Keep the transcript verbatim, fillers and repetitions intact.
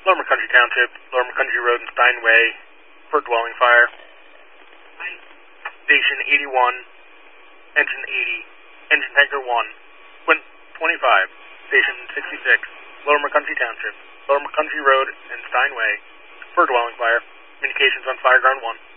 Lower McCountry Township, Lower McCountry Road and Steinway for dwelling fire. Station eighty-one, engine eighty, engine tanker one, wind twenty-five, station sixty-six, Lower McCountry Township, Lower McCountry Road and Steinway for dwelling fire. Communications on Fireground one.